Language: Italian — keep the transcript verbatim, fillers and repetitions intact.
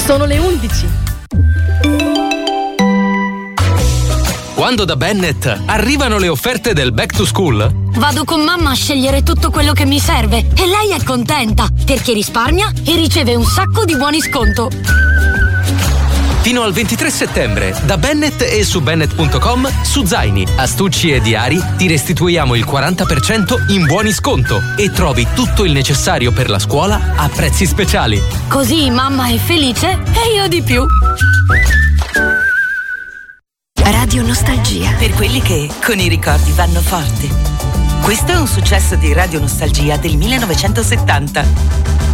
Sono le undici. Quando da Bennett arrivano le offerte del Back to School, vado con mamma a scegliere tutto quello che mi serve e lei è contenta perché risparmia e riceve un sacco di buoni sconto. Fino al ventitré settembre, da Bennett e su Bennett punto com, su zaini, astucci e diari ti restituiamo il quaranta per cento in buoni sconto e trovi tutto il necessario per la scuola a prezzi speciali. Così mamma è felice e io di più. Radio Nostalgia. Per quelli che con i ricordi vanno forte. Questo è un successo di Radio Nostalgia del millenovecentosettanta.